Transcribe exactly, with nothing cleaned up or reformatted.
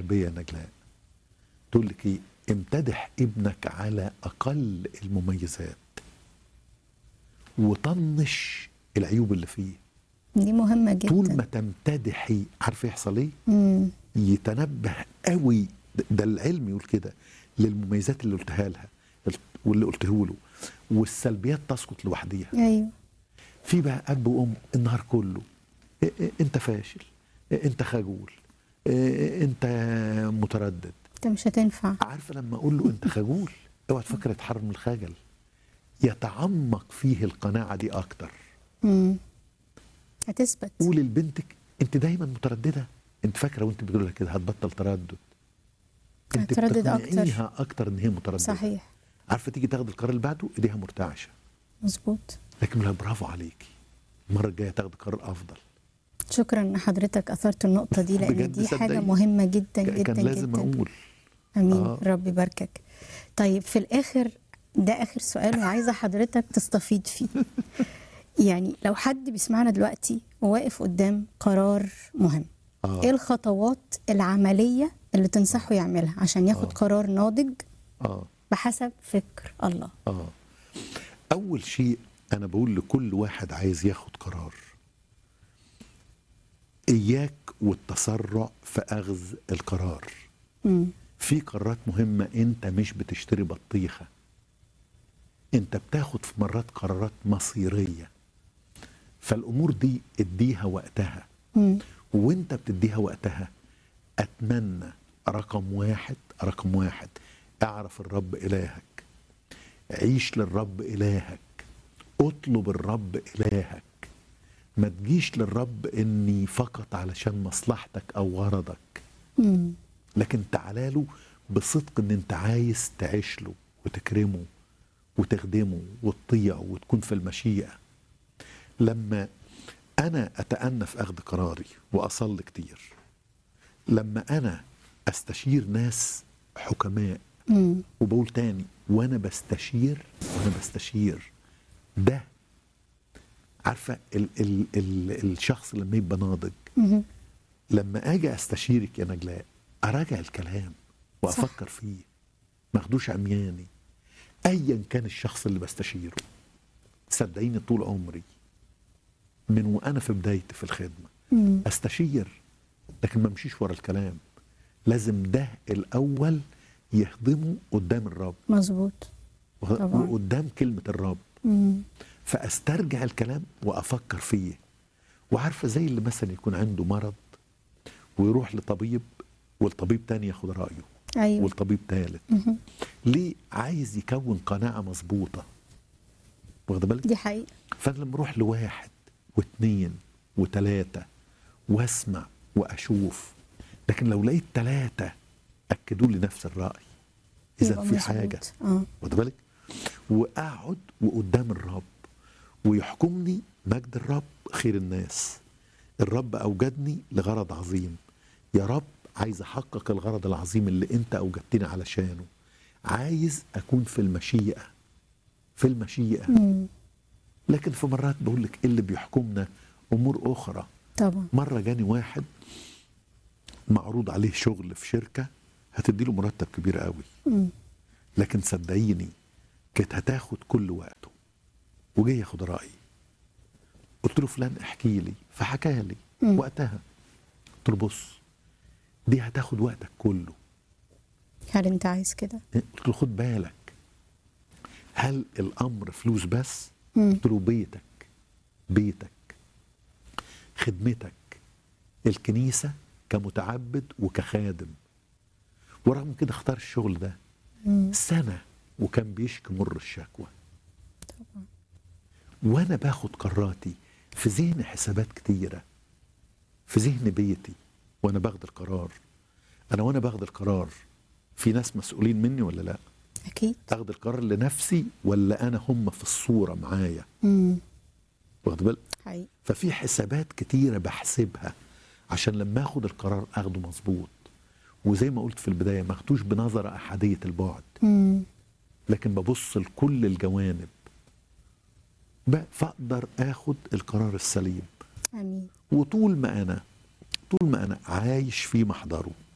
التربيه نجلاء تقول لك ايه؟ امتدح ابنك على اقل المميزات وطنش العيوب اللي فيه. دي مهمة جدا. طول ما تمتدحي عارفه يحصل ايه؟ مم. يتنبه قوي، ده العلم يقول كده، للمميزات اللي قلتها لها واللي قلته له، والسلبيات تسقط لوحديها. ايوه. في بقى اب وام النهار كله إيه إيه انت فاشل، إيه انت خجول، إيه انت متردد. انت مش هتنفع. عارفه لما اقول له انت خجول اوعى تفكر يتحرر من الخجل، يتعمق فيه القناعه دي اكتر. امم هتثبت. قولي لبنتك انت دايما متردده، انت فاكره وانت بتقول لها كده هتبطل تردد. انت هتردد بتقنعيها اكتر. اكتر ان هي متردده. صحيح. عارفه تيجي تاخد القرار اللي بعده ايديها مرتعشه. مظبوط. لكن لا، برافو عليكي، المره الجايه تاخد قرار افضل. شكرا ان حضرتك اثرت النقطه دي، لان بجد دي حاجه صدقيني. مهمه جدا جدا كان لازم جدا. اقول. امين. آه. رب يباركك. طيب في الاخر ده اخر سؤال وعايزه حضرتك تستفيد فيه. يعني لو حد بيسمعنا دلوقتي وواقف قدام قرار مهم، آه. ايه الخطوات العمليه اللي تنصحه يعملها عشان ياخد آه. قرار ناضج اه بحسب فكر الله؟ اه اول شيء انا بقول لكل واحد عايز ياخد قرار، اياك والتسرع في اخذ القرار. امم في قرارات مهمه انت مش بتشتري بطيخه، انت بتاخد في مرات قرارات مصيريه، فالامور دي اديها وقتها. امم وانت بتديها وقتها اتمنى رقم واحد رقم واحد اعرف الرب الهك، عيش للرب الهك، اطلب الرب الهك. ما تجيش للرب اني فقط علشان مصلحتك او غرضك، امم لكن تعالى له بصدق ان انت عايز تعيش له وتكرمه وتخدمه وتطيعه وتكون في المشيئة. لما انا اتأنى في اخذ قراري واصلي كتير، لما انا استشير ناس حكماء، امم وبقول تاني وانا بستشير وانا بستشير ده، عارفه ال ال ال الشخص لما يبقى ناضج، امم لما اجي استشيرك يا نجلاء اراجع الكلام وافكر صح. فيه، ما اخدوش عمياني ايا كان الشخص اللي بستشيره. صدقيني طول عمري من وانا في بدايتي في الخدمه امم استشير، لكن ما امشيش ورا الكلام، لازم ده الاول يهضمه قدام الرب. مظبوط. طبعا. وقدام كلمه الرب، امم فاسترجع الكلام وافكر فيه. وعارفه زي اللي مثلا يكون عنده مرض ويروح لطبيب، والطبيب تاني ياخد رايه، ايوه. والطبيب تالت. مهم. ليه؟ عايز يكون قناعه مظبوطه، واخد بالك؟ دي حقيقه. فانا لما اروح لواحد واثنين وثلاثه واسمع واشوف، لكن لو لقيت ثلاثه اكدوا لي نفس الراي، اذا يبقى في مظبوط. حاجه، اه واخد بالك؟ واقعد وقدام الرب ويحكمني مجد الرب خير الناس. الرب اوجدني لغرض عظيم، يا رب عايز احقق الغرض العظيم اللي انت اوجدتني علشانه، عايز اكون في المشيئه في المشيئه. امم لكن في مرات بقول لك اللي بيحكمنا امور اخرى. طبعا. مره جاني واحد معروض عليه شغل في شركه هتدي له مرتب كبير قوي، امم لكن صدقيني كانت هتاخد كل وقته، وجاي ياخد رايي. قلت له فلان احكي لي، فحكى لي مم. وقتها. قلت له بص دي هتاخد وقتك كله. هل انت عايز كده؟ قلت له خد بالك، هل الامر فلوس بس؟ امم قلت له بيتك بيتك خدمتك الكنيسه كمتعبد وكخادم. ورغم كده اختار الشغل ده امم سنه وكان بيشكي مر الشكوى. طبعا. وانا باخد قراراتي في ذهن حسابات كتيره، في ذهن بيتي وانا باخد القرار. انا وانا باخد القرار في ناس مسؤولين مني ولا لا؟ اكيد. اخد القرار لنفسي ولا انا هم في الصوره معايا؟ امم واخد بالك؟ حقيقي. ففي حسابات كتيره بحسبها عشان لما اخد القرار اخده مظبوط. وزي ما قلت في البدايه ما اخدوش بنظره احاديه البعد، امم لكن ببص لكل الجوانب بقى فاقدر اخد القرار السليم. امين. وطول ما انا طول ما انا عايش في محضره